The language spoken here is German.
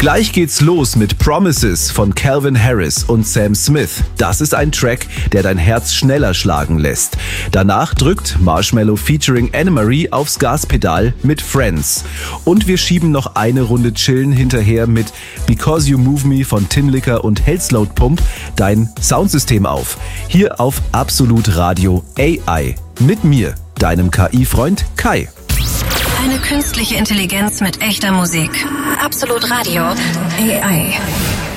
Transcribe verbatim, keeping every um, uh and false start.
Gleich geht's los mit Promises von Calvin Harris und Sam Smith. Das ist ein Track, der dein Herz schneller schlagen lässt. Danach drückt Marshmello featuring Annemarie aufs Gaspedal mit Friends. Und wir schieben noch eine Runde Chillen hinterher mit Because You Move Me von Tinlicker und Hellsload Pump dein Soundsystem auf. Hier auf Absolut Radio A I. Mit mir, deinem K I-Freund Kai. Eine künstliche Intelligenz mit echter Musik. Absolut Radio A I.